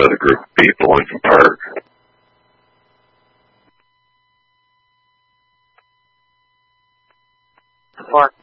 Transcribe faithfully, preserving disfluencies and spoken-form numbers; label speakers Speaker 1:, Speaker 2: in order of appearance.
Speaker 1: with a group of people in the park.
Speaker 2: What?